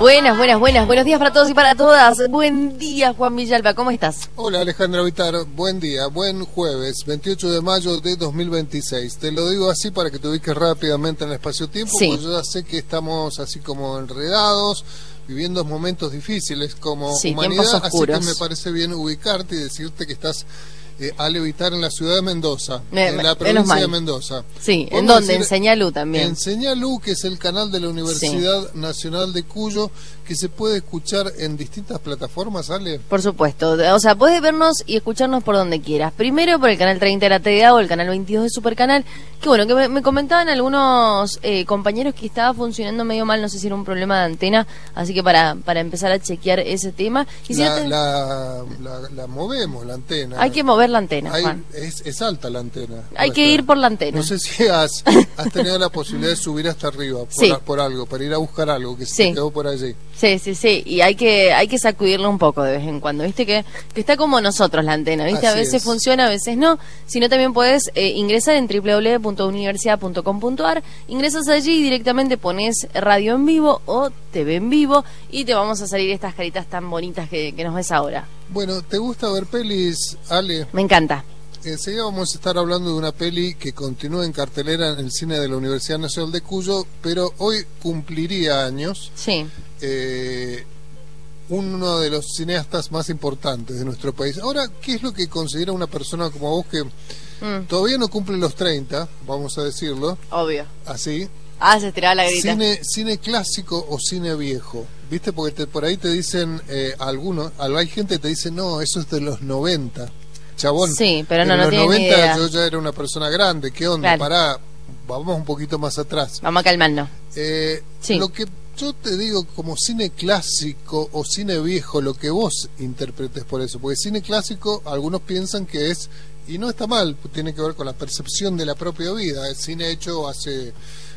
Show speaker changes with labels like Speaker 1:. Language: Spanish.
Speaker 1: Buenas, buenas, buenas. Buenos días para todos y para todas. Buen día, Juan Villalba. ¿Cómo estás?
Speaker 2: Hola, Alejandra Vitar. Buen día. Buen jueves, 28 de mayo de 2026. Te lo digo así para que te ubiques rápidamente en el espacio-tiempo,
Speaker 1: Sí.
Speaker 2: porque yo ya sé que estamos así como enredados, viviendo momentos difíciles como
Speaker 1: Sí,
Speaker 2: humanidad,
Speaker 1: tiempos
Speaker 2: así
Speaker 1: oscuros.
Speaker 2: que me parece bien ubicarte y decirte que estás al Vitar en la ciudad de Mendoza, en la
Speaker 1: menos
Speaker 2: provincia
Speaker 1: mal.
Speaker 2: de Mendoza.
Speaker 1: Sí, ¿en
Speaker 2: Podemos
Speaker 1: dónde?
Speaker 2: decir,
Speaker 1: En Señalú también.
Speaker 2: En Señalú, que es el canal de la Universidad Nacional de Cuyo, que se puede escuchar en distintas plataformas, ¿Ale?
Speaker 1: Por supuesto. O sea, puedes vernos y escucharnos por donde quieras. Primero por el canal 30 de la TDA o el canal 22 de Supercanal. Que bueno, que me comentaban algunos compañeros que estaba funcionando medio mal. No sé si era un problema de antena. Así que para empezar a chequear ese tema. Y si
Speaker 2: la movemos, la antena.
Speaker 1: Hay que mover la antena, Juan.
Speaker 2: Es alta la antena.
Speaker 1: Hay que ir por la antena.
Speaker 2: No sé si has tenido la posibilidad de subir hasta arriba
Speaker 1: Sí.
Speaker 2: por algo, para ir a buscar algo que se
Speaker 1: Sí.
Speaker 2: te quedó por allí.
Speaker 1: Sí, y hay que sacudirlo un poco de vez en cuando, viste que está como nosotros la antena, viste, a
Speaker 2: Así
Speaker 1: veces
Speaker 2: es.
Speaker 1: funciona, a veces no, si no también puedes ingresar en www.universidad.com.ar, ingresas allí y directamente pones radio en vivo o TV en vivo y te vamos a salir estas caritas tan bonitas que nos ves ahora.
Speaker 2: Bueno, ¿te gusta ver pelis, Ale?
Speaker 1: Me encanta.
Speaker 2: Enseguida vamos a estar hablando de una peli que continúa en cartelera en el cine de la Universidad Nacional de Cuyo, pero hoy cumpliría años.
Speaker 1: Sí.
Speaker 2: Uno de los cineastas más importantes de nuestro país. Ahora, ¿qué es lo que considera una persona como vos que todavía no cumple los 30, vamos a decirlo,
Speaker 1: Obvio.
Speaker 2: así?
Speaker 1: Se estiraba la grita.
Speaker 2: Cine clásico o cine viejo, ¿viste? Porque por ahí te dicen algunos, hay gente que te dice, no, eso es de los 90. Chabón,
Speaker 1: Sí, pero no
Speaker 2: en los
Speaker 1: tiene ni
Speaker 2: 90
Speaker 1: idea.
Speaker 2: yo ya era una persona grande, ¿qué onda?
Speaker 1: Claro.
Speaker 2: Pará, vamos un poquito más atrás.
Speaker 1: Vamos a calmarnos. Sí.
Speaker 2: Lo que yo te digo como cine clásico o cine viejo, lo que vos interpretes por eso, porque cine clásico algunos piensan que es, y no está mal, tiene que ver con la percepción de la propia vida, es cine hecho hace